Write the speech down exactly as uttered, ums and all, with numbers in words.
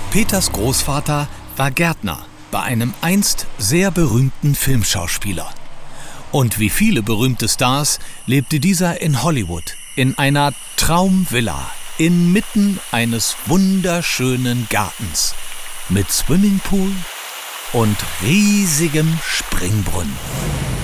Peters Großvater war Gärtner bei einem einst sehr berühmten Filmschauspieler. Und wie viele berühmte Stars lebte dieser in Hollywood, in einer Traumvilla, inmitten eines wunderschönen Gartens mit Swimmingpool und riesigem Springbrunnen.